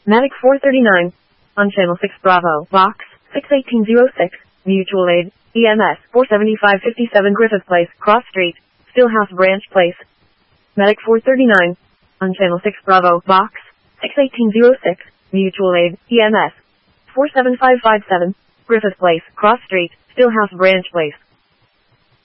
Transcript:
Medic 439. On Channel 6 Bravo, Box 61806, Mutual Aid, EMS 47557 Griffith Place, Cross Street, Stillhouse Branch Place. Medic 439. On Channel 6 Bravo, Box 61806, Mutual Aid, EMS 47557, Griffith Place, Cross Street, Stillhouse Branch Place.